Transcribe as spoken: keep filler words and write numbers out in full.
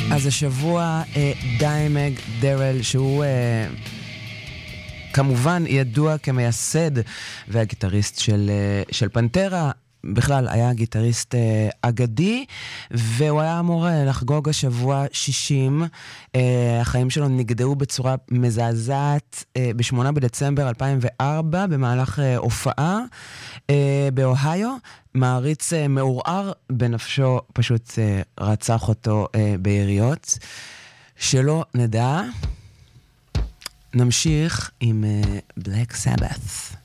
אז השבוע דיימג דרל, שהוא כמובן ידוע כמייסד והגיטריסט של, של פנטרה, בכלל היה גיטריסט אגדי, והוא היה אמור לחגוג השבוע שישים. החיים שלו נגדעו בצורה מזעזעת ב-שמונה בדצמבר אלפיים וארבע במהלך הופעה באוהיו. מעריץ מעורער בנפשו פשוט רצח אותו ביריות. שלא נדע. נמשיך עם Black Sabbath.